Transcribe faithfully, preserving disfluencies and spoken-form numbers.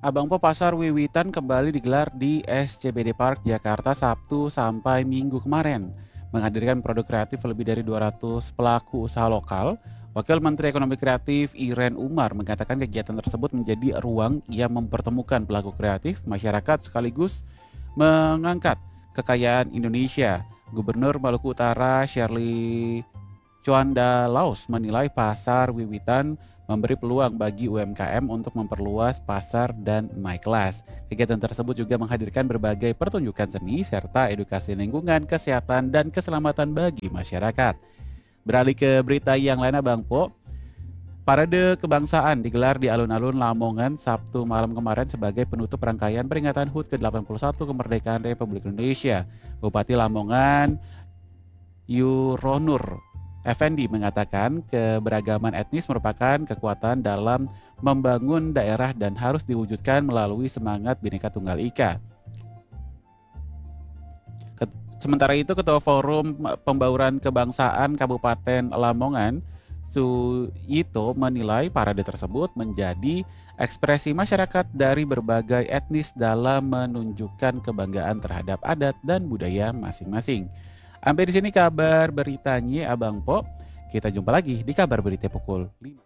Abang Po Pasar Wiwitan kembali digelar di S C B D Park Jakarta Sabtu sampai Minggu kemarin, menghadirkan produk kreatif lebih dari dua ratus pelaku usaha lokal. Wakil Menteri Ekonomi Kreatif Iren Umar mengatakan kegiatan tersebut menjadi ruang yang mempertemukan pelaku kreatif, masyarakat sekaligus mengangkat kekayaan Indonesia. Gubernur Maluku Utara Shirley Chuanda Laos menilai pasar Wiwitan memberi peluang bagi U M K M untuk memperluas pasar dan naik kelas. Kegiatan tersebut juga menghadirkan berbagai pertunjukan seni serta edukasi lingkungan, kesehatan, dan keselamatan bagi masyarakat. Beralih ke berita yang lain, Bang Po. Parade kebangsaan digelar di alun-alun Lamongan Sabtu malam kemarin sebagai penutup rangkaian peringatan H U T ke delapan puluh satu kemerdekaan Republik Indonesia. Bupati Lamongan Yuronur Effendi mengatakan keberagaman etnis merupakan kekuatan dalam membangun daerah dan harus diwujudkan melalui semangat Bhinneka Tunggal Ika. Sementara itu, Ketua Forum Pembauran Kebangsaan Kabupaten Lamongan, Suyito, menilai parade tersebut menjadi ekspresi masyarakat dari berbagai etnis dalam menunjukkan kebanggaan terhadap adat dan budaya masing-masing. Sampai di sini kabar beritanya, Abang Po. Kita jumpa lagi di kabar berita pukul lima.